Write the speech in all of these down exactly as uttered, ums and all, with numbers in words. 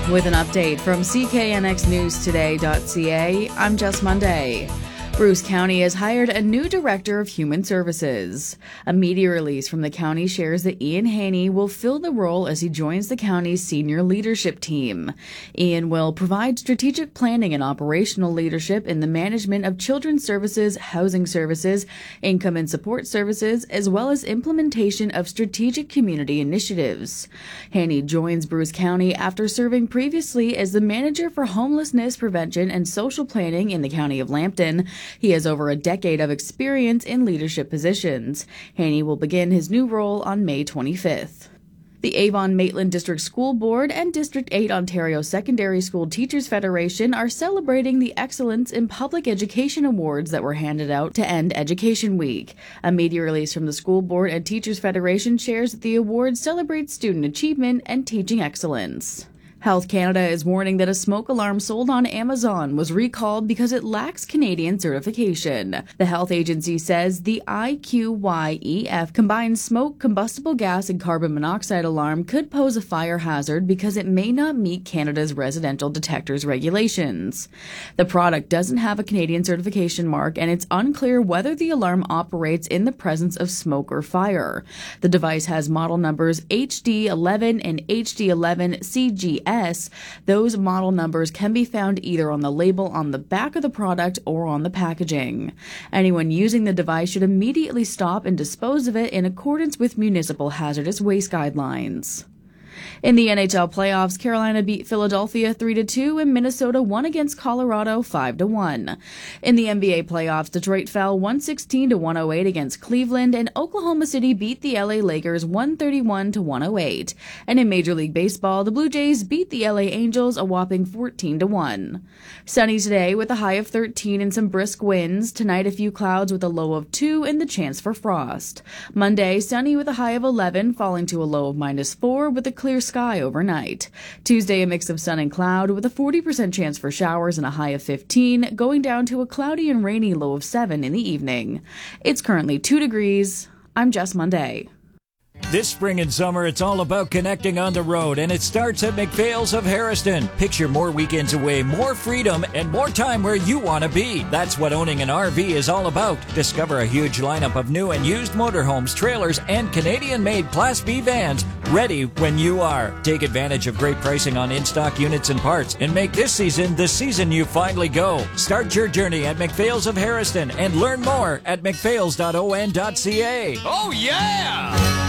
With an update from C K N X News Today dot C A, I'm Jess Monday. Bruce County has hired a new director of human services. A media release from the county shares that Ian Haney will fill the role as he joins the county's senior leadership team. Ian will provide strategic planning and operational leadership in the management of children's services, housing services, income and support services, as well as implementation of strategic community initiatives. Haney joins Bruce County after serving previously as the manager for homelessness prevention and social planning in the county of Lambton. He has over a decade of experience in leadership positions. Haney will begin his new role on May twenty-fifth. The Avon-Maitland District School Board and District eight Ontario Secondary School Teachers Federation are celebrating the Excellence in Public Education Awards that were handed out to end Education Week. A media release from the School Board and Teachers Federation shares that the awards celebrate student achievement and teaching excellence. Health Canada is warning that a smoke alarm sold on Amazon was recalled because it lacks Canadian certification. The health agency says the I Q Y E F combined smoke, combustible gas, and carbon monoxide alarm could pose a fire hazard because it may not meet Canada's residential detectors regulations. The product doesn't have a Canadian certification mark, and it's unclear whether the alarm operates in the presence of smoke or fire. The device has model numbers H D eleven and H D eleven C G S. Those model numbers can be found either on the label on the back of the product or on the packaging. Anyone using the device should immediately stop and dispose of it in accordance with municipal hazardous waste guidelines. In the N H L playoffs, Carolina beat Philadelphia three to two and Minnesota won against Colorado five to one. In the N B A playoffs, Detroit fell one sixteen to one oh eight against Cleveland and Oklahoma City beat the L A Lakers one thirty-one to one oh eight. And in Major League Baseball, the Blue Jays beat the L A Angels a whopping fourteen to one. Sunny today with a high of thirteen and some brisk winds. Tonight, a few clouds with a low of two and the chance for frost. Monday, sunny with a high of eleven, falling to a low of minus four with a clear sky overnight. Tuesday, a mix of sun and cloud with a forty percent chance for showers and a high of fifteen, going down to a cloudy and rainy low of seven in the evening. It's currently two degrees. I'm Jess Monday. This spring and summer, it's all about connecting on the road, and it starts at McPhail's of Harrison. Picture more weekends away, more freedom, and more time where you want to be. That's what owning an R V is all about. Discover a huge lineup of new and used motorhomes, trailers, and Canadian-made Class B vans ready when you are. Take advantage of great pricing on in-stock units and parts, and make this season the season you finally go. Start your journey at McPhail's of Harrison and learn more at mcphails dot o n dot c a. Oh, yeah!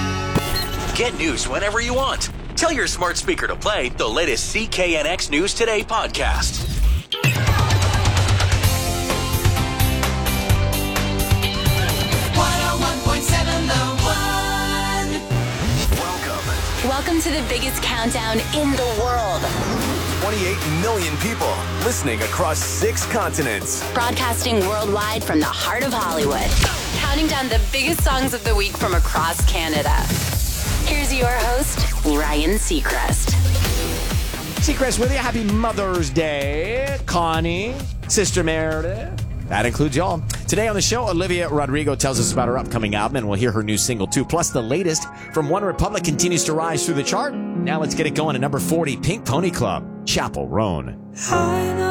Get news whenever you want. Tell your smart speaker to play the latest C K N X News Today podcast. one oh one point seven The One. Welcome. Welcome to the biggest countdown in the world. twenty-eight million people listening across six continents. Broadcasting worldwide from the heart of Hollywood. Counting down the biggest songs of the week from across Canada. Here's your host, Ryan Seacrest. Seacrest with you. Happy Mother's Day, Connie, Sister Meredith. That includes y'all. Today on the show, Olivia Rodrigo tells us about her upcoming album, and we'll hear her new single too. Plus, the latest from One Republic continues to rise through the chart. Now let's get it going at number forty, Pink Pony Club, Chapel Roan.